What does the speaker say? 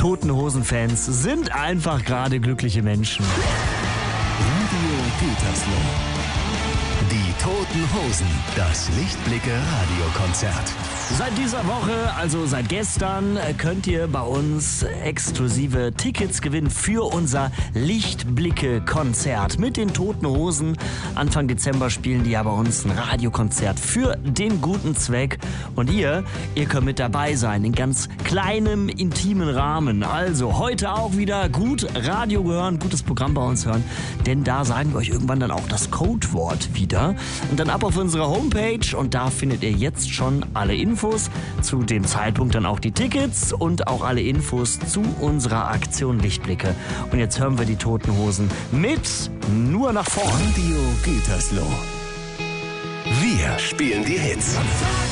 Toten Hosen-Fans sind einfach gerade glückliche Menschen. Radio Gütersloh. Die Toten Hosen, das Lichtblicke-Radiokonzert. Seit dieser Woche, also seit gestern, könnt ihr bei uns exklusive Tickets gewinnen für unser Lichtblicke-Konzert mit den Toten Hosen. Anfang Dezember spielen die ja bei uns ein Radiokonzert für den guten Zweck. Und ihr könnt mit dabei sein, in ganz kleinem, intimen Rahmen. Also heute auch wieder gut Radio hören, gutes Programm bei uns hören. Denn da sagen wir euch irgendwann dann auch das Codewort wieder. Und dann ab auf unsere Homepage und da findet ihr jetzt schon alle Infos. Zu dem Zeitpunkt dann auch die Tickets und auch alle Infos zu unserer Aktion Lichtblicke. Und jetzt hören wir die Toten Hosen mit Nur nach vorn. Radio Gütersloh. Wir spielen die Hits.